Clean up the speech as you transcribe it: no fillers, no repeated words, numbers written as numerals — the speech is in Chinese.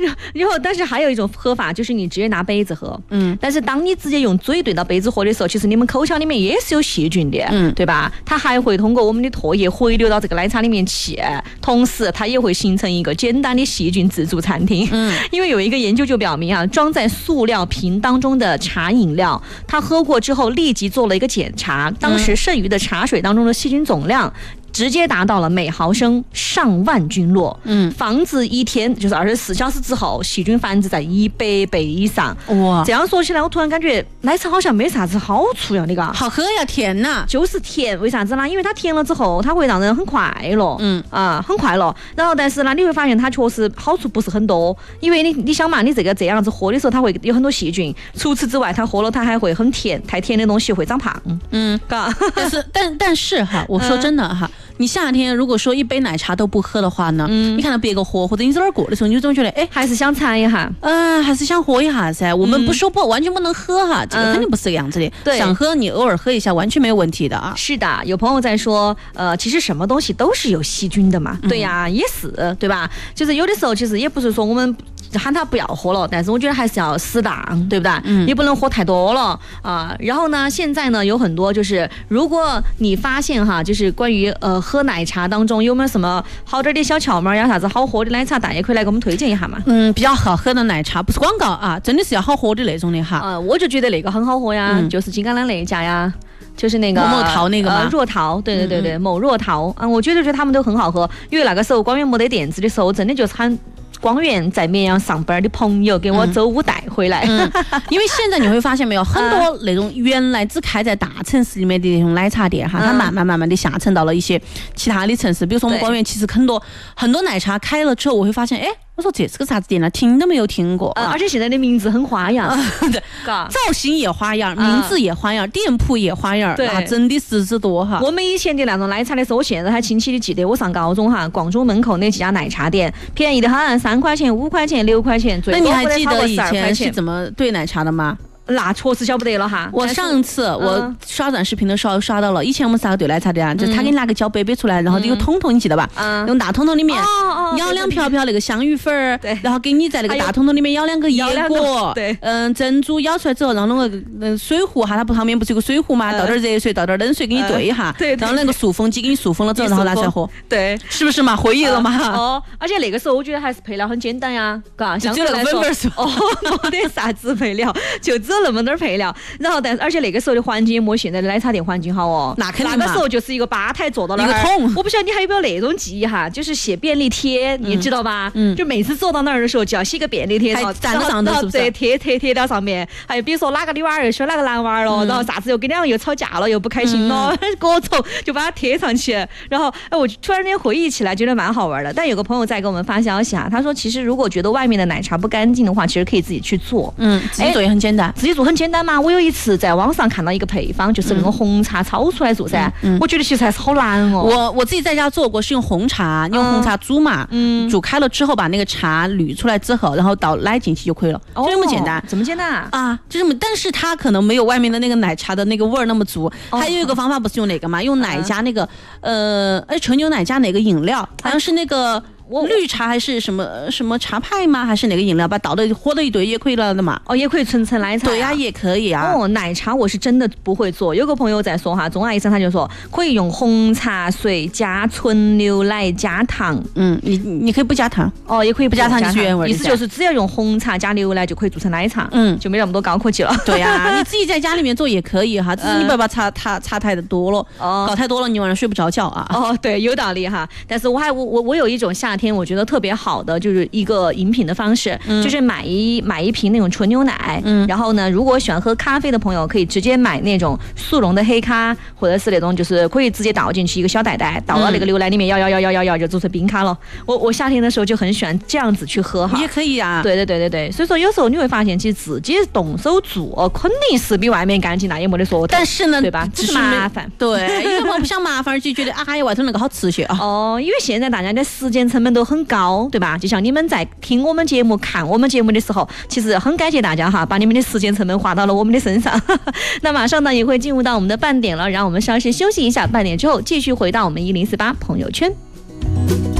然后但是还有一种喝法就是你直接拿杯子喝，但是当你直接用嘴对到杯子喝的时候，其实你们口腔里面也是有细菌的，对吧？它还会通过我们的唾液回流到这个奶茶里面去，同时它也会形成一个简单的细菌自助餐厅。因为有一个研究就表明啊，装在塑料瓶当中的茶饮料，它喝过之后立即做了一个检查，当时剩余的茶水当中的细菌总量直接达到了每毫升上万菌落，防止一天就是24小时之后细菌繁殖在100倍以上。哇，这样说起来，我突然感觉奶茶好像没啥子好处呀，那个好喝呀，甜呐， 就是甜。为啥子呢？因为它甜了之后，它会让人很快乐，很快乐。然后但是呢，你会发现它确实好处不是很多，因为你想嘛，你这样子喝的时候，它会有很多细菌。除此之外，它喝了它还会很甜，太甜的东西会长胖。 但是哈，我说真的哈。你夏天如果说一杯奶茶都不喝的话呢，你看到别个喝或者你在那儿过的时候，你就总觉得还是想馋一下， 还是想喝一下噻。我们不说完全不能喝哈，这个肯定不是这个样子的。 对， 想喝你偶尔喝一下完全没有问题的啊。 是的，有朋友在说，其实什么东西都是有细菌的嘛。对呀，也是，对吧？就是有的时候其实也不是说我们喊他不要喝了，但是我觉得还是要适当，对不对？也不能喝太多了啊。然后呢，现在呢有很多就是，如果你发现哈，就是关于喝奶茶当中有没有什么好点的小窍门呀，啥子好喝的奶茶，大家可以来给我们推荐一下嘛。 比较好喝的奶茶不是广告啊，真的是要好喝的那种的哈。 我就觉得那个很好喝呀，就是金刚狼那家呀。就是那个某桃那个吗？ 若桃，对，某若桃啊，我觉得他们都很好喝，因为那个时候光源没得店子的时候，真的就是喊光源在绵阳上班的朋友给我周五带回来。 因为现在你会发现没有，很多那种原来只开在大城市里面的那种奶茶店哈，它慢慢的下沉到了一些其他的城市，比如说我们光源其实很多奶茶开了之后，我会发现我说这是个啥子店呢？听都没有听过， 而且现在的名字很花样， 对，造型也花样，名字也花样，店铺也花样， 对， 真的是之多哈。 我们以前的那种奶茶的时候，我现在还清晰的记得，我上高中哈，广州门口那几家奶茶店便宜的很，3块钱、5块钱、6块钱，最多那你还记得以 12块前钱是怎么兑奶茶的吗？ 那确实晓不得了哈。 我上次我刷短视频的时候刷到了，以前我们是个兑奶茶的啊，就是他给你拿个小杯杯出来，然后有桶桶，你记得吧？用大桶桶里面舀2瓢瓢那个香芋粉儿，然后给你在那个大桶桶里面舀2个椰果， 对， 珍珠舀出来之后，然后弄个水壶哈，它旁边不是有个水壶嘛，倒点热水，倒点冷水给你兑一下，然后那个塑封机给你塑封了之后，然后拿出来喝， 对， 是不是嘛？回忆了嘛？ 而且那个时候我觉得还是配料很简单呀，嘎， 就只有那个粉粉是吧？ 没得啥子配料，就只有那么点配料。然后而且那个时候的环境也没现在的奶茶店环境好哦。 那肯定嘛。 那个时候就是一个吧台坐到那儿， 一个桶。 我不晓得你还有没有那种记忆哈，就是写便利贴，你知道吧？就每次坐到那儿的时候就要写个便利贴， 还站到上头是不是？ 贴到上面。还有比如说哪个女娃儿又选哪个男娃儿了，然后啥子又跟两个又吵架了，又不开心了，各种就把它贴上去。然后我突然间回忆起来，觉得蛮好玩的。但有个朋友在给我们发消息啊，他说其实如果觉得外面的奶茶不干净的话，其实可以自己去做。 自己做也很简单。 自己做很简单嘛。我有一次在网上看到一个配方，就是那种红茶焯出来做噻。我觉得其实还是好难哦。 我自己在家做过，是用红茶，用红茶煮嘛，煮开了之后把那个茶滤出来之后，然后倒奶进去就可以了，就这么简单。 这么简单啊？ 就这么，但是它可能没有外面的那个奶茶的那个味儿那么足。还有一个方法不是用哪个嘛？用奶加那个纯牛奶加哪个饮料？好像是那个。绿茶还是什么茶派吗？还是哪个饮料？把倒的和的一堆也可以了的嘛？ 也可以纯奶茶。 对呀，也可以啊。 奶茶我是真的不会做。有个朋友在说哈，钟阿医生他就说可以用红茶水加纯牛奶加糖。 你可以不加糖。 也可以不加糖就是原味。 意思就是只要用红茶加牛奶就可以做成奶茶。就没那么多高科技了。 对呀，你自己在家里面做也可以哈，只是你不要把茶太多了，搞太多了你晚上睡不着觉啊。 对，有道理哈。但是我有一种夏天我觉得特别好的就是一个饮品的方式，就是买一瓶那种纯牛奶，然后呢，如果喜欢喝咖啡的朋友可以直接买那种速溶的黑咖，或者是那种就是可以直接倒进去一个小袋袋，倒到那个牛奶里面摇就做成冰咖了。我夏天的时候就很喜欢这样子去喝哈。 也可以啊。 对，所以说有时候你会发现其实自己动手做肯定是比外面干净，那也没得说。 但是呢， 对吧？只是麻烦。 对，因为我不想麻烦，就觉得外头那个好持续啊。 因为现在大家的时间成本都很高，对吧？就像你们在听我们节目、看我们节目的时候，其实很感谢大家哈，把你们的时间成本花到了我们的身上。那马上呢也会进入到我们的半点了，让我们稍事休息一下，半点之后继续回到我们1048朋友圈。